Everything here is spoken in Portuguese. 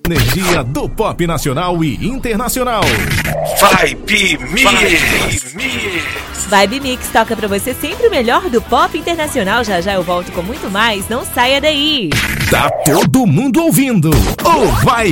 Energia do pop nacional e internacional. Vibe Mix. Vibe Mix toca pra você sempre o melhor do pop internacional. Já já eu volto com muito mais. Não saia daí. Tá todo mundo ouvindo o Vibe